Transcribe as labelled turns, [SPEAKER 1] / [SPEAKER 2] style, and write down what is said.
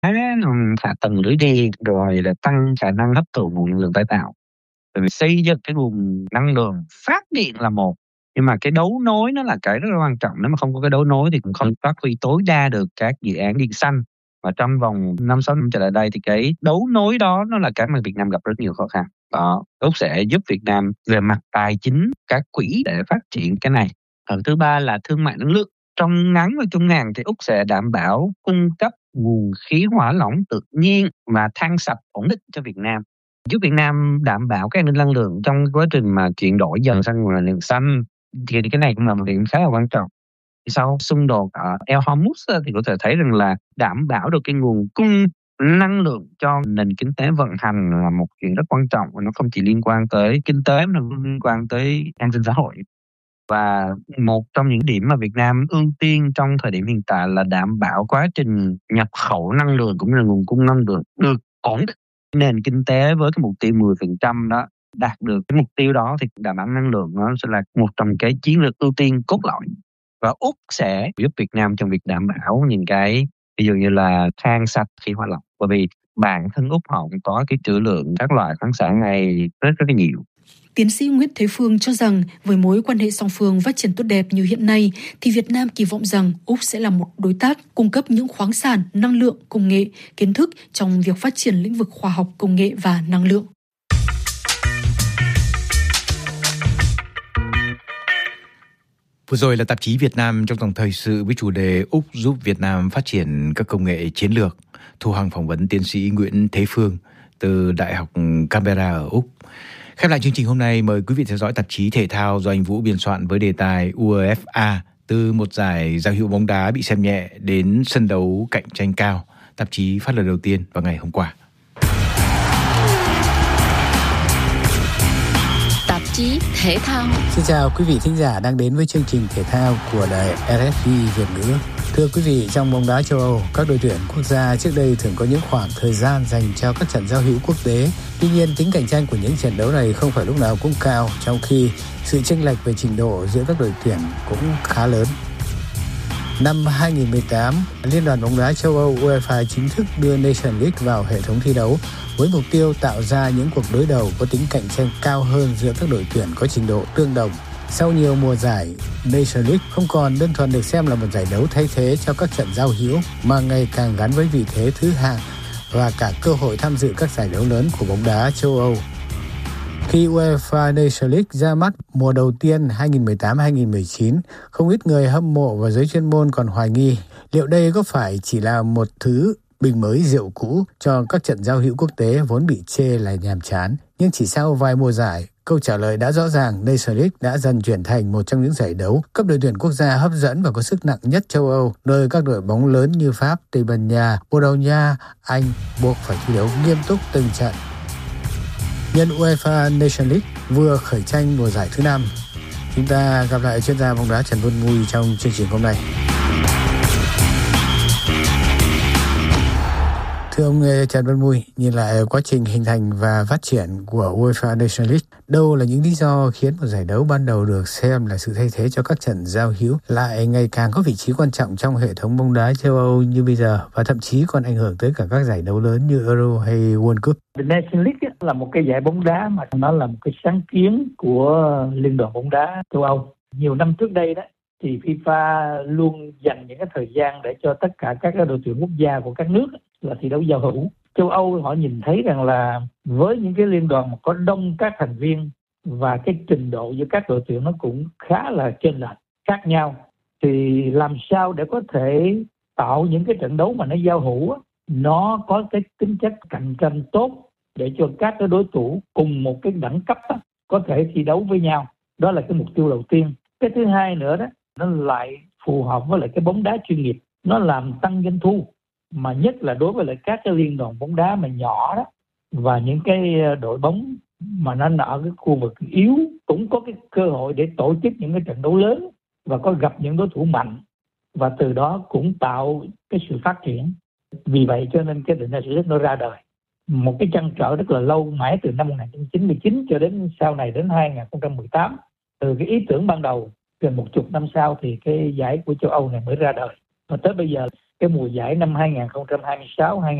[SPEAKER 1] hạ tầng lưới điện rồi là tăng khả năng hấp thụ nguồn năng lượng tái tạo. Tại vì xây dựng cái nguồn năng lượng phát điện là một, nhưng mà cái đấu nối nó là cái rất là quan trọng. Nếu mà không có cái đấu nối thì cũng không phát huy tối đa được các dự án điện xanh. Và trong vòng 5-6 năm trở lại đây thì cái đấu nối đó nó là cái mà Việt Nam gặp rất nhiều khó khăn. Đó, Úc sẽ giúp Việt Nam về mặt tài chính, các quỹ để phát triển cái này. Thứ ba là thương mại năng lượng. Trong ngắn và trung hạn thì Úc sẽ đảm bảo cung cấp nguồn khí hỏa lỏng tự nhiên và than sạch ổn định cho Việt Nam, giúp Việt Nam đảm bảo cái an ninh năng lượng trong quá trình mà chuyển đổi dần sang nguồn năng lượng xanh. Thì cái này cũng là một điểm khá là quan trọng. Sau xung đột ở El Hormuz thì có thể thấy rằng là đảm bảo được cái nguồn cung năng lượng cho nền kinh tế vận hành là một chuyện rất quan trọng, và nó không chỉ liên quan tới kinh tế mà nó liên quan tới an sinh xã hội. Và một trong những điểm mà Việt Nam ưu tiên trong thời điểm hiện tại là đảm bảo quá trình nhập khẩu năng lượng cũng như là nguồn cung năng lượng được ổn định. Nền kinh tế với cái mục tiêu 10% đó, đạt được cái mục tiêu đó thì đảm bảo năng lượng nó sẽ là một trong cái chiến lược ưu tiên cốt lõi. Và Úc sẽ giúp Việt Nam trong việc đảm bảo những cái ví dụ như là than sạch, khí hóa lỏng, bởi vì bản thân Úc họ cũng có cái trữ lượng các loại khoáng sản này rất rất là nhiều.
[SPEAKER 2] Tiến sĩ Nguyễn Thế Phương cho rằng với mối quan hệ song phương phát triển tốt đẹp như hiện nay thì Việt Nam kỳ vọng rằng Úc sẽ là một đối tác cung cấp những khoáng sản, năng lượng, công nghệ, kiến thức trong việc phát triển lĩnh vực khoa học, công nghệ và năng lượng.
[SPEAKER 3] Vừa rồi là tạp chí Việt Nam trong dòng thời sự với chủ đề Úc giúp Việt Nam phát triển các công nghệ chiến lược. Thu Hằng phỏng vấn tiến sĩ Nguyễn Thế Phương từ Đại học Canberra ở Úc. Khép lại chương trình hôm nay, mời quý vị theo dõi tạp chí thể thao do anh Vũ biên soạn với đề tài UEFA, từ một giải giao hữu bóng đá bị xem nhẹ đến sân đấu cạnh tranh cao. Tạp chí phát lần đầu tiên vào ngày hôm qua.
[SPEAKER 4] Tạp chí thể thao.
[SPEAKER 5] Xin chào quý vị thính giả đang đến với chương trình thể thao của đài RFI Việt ngữ. Thưa quý vị, trong bóng đá châu Âu, các đội tuyển quốc gia trước đây thường có những khoảng thời gian dành cho các trận giao hữu quốc tế. Tuy nhiên, tính cạnh tranh của những trận đấu này không phải lúc nào cũng cao, trong khi sự chênh lệch về trình độ giữa các đội tuyển cũng khá lớn. Năm 2018, Liên đoàn bóng đá châu Âu UEFA chính thức đưa Nations League vào hệ thống thi đấu với mục tiêu tạo ra những cuộc đối đầu có tính cạnh tranh cao hơn giữa các đội tuyển có trình độ tương đồng. Sau nhiều mùa giải, Nations League không còn đơn thuần được xem là một giải đấu thay thế cho các trận giao hữu mà ngày càng gắn với vị thế thứ hạng và cả cơ hội tham dự các giải đấu lớn của bóng đá châu Âu. Khi UEFA Nations League ra mắt mùa đầu tiên 2018-2019, không ít người hâm mộ và giới chuyên môn còn hoài nghi liệu đây có phải chỉ là một thứ bình mới rượu cũ cho các trận giao hữu quốc tế vốn bị chê là nhàm chán. Nhưng chỉ sau vài mùa giải, câu trả lời đã rõ ràng. Nations League đã dần chuyển thành một trong những giải đấu cấp đội tuyển quốc gia hấp dẫn và có sức nặng nhất châu Âu, nơi các đội bóng lớn như Pháp, Tây Ban Nha, Bồ Đào Nha, Anh buộc phải thi đấu nghiêm túc từng trận. Nhân UEFA Nations League vừa khởi tranh mùa giải thứ 5, chúng ta gặp lại chuyên gia bóng đá Trần Văn Mui trong chương trình hôm nay. Thưa ông Trần Văn Mui, nhìn lại quá trình hình thành và phát triển của UEFA Nations League, đâu là những lý do khiến một giải đấu ban đầu được xem là sự thay thế cho các trận giao hữu lại ngày càng có vị trí quan trọng trong hệ thống bóng đá châu Âu như bây giờ, và thậm chí còn ảnh hưởng tới cả các giải đấu lớn như Euro hay World Cup?
[SPEAKER 6] The Nations League là một cái giải bóng đá mà nó là một cái sáng kiến của Liên đoàn bóng đá châu Âu. Nhiều năm trước đây đó thì FIFA luôn dành những cái thời gian để cho tất cả các đội tuyển quốc gia của các nước là thi đấu giao hữu. Châu Âu họ nhìn thấy rằng là với những cái liên đoàn mà có đông các thành viên và cái trình độ giữa các đội tuyển nó cũng khá là chênh lệch khác nhau, thì làm sao để có thể tạo những cái trận đấu mà nó giao hữu, nó có cái tính chất cạnh tranh tốt để cho các cái đối thủ cùng một cái đẳng cấp có thể thi đấu với nhau. Đó là cái mục tiêu đầu tiên. Cái thứ hai nữa đó, nó lại phù hợp với lại cái bóng đá chuyên nghiệp, nó làm tăng doanh thu, mà nhất là đối với lại các cái liên đoàn bóng đá mà nhỏ đó, và những cái đội bóng mà nó ở cái khu vực yếu cũng có cái cơ hội để tổ chức những cái trận đấu lớn và có gặp những đối thủ mạnh, và từ đó cũng tạo cái sự phát triển. Vì vậy cho nên cái Nations League nó ra đời, một cái trăn trở rất là lâu, mãi từ năm 1999 cho đến sau này đến 2018. Từ cái ý tưởng ban đầu gần 10 năm sau thì cái giải của châu Âu này mới ra đời. Và tới bây giờ cái mùa giải năm 2026